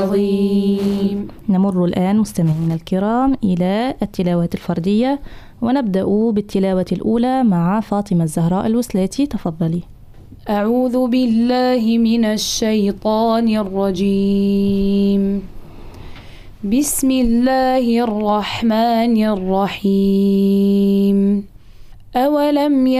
عظيم. نمر الآن مستمعينا الكرام إلى التلاوات الفردية، ونبدأ بالتلاوة الأولى مع فاطمة الزهراء الوسلاتي. تفضلي. أعوذ بالله من الشيطان الرجيم. بسم الله الرحمن الرحيم. أولم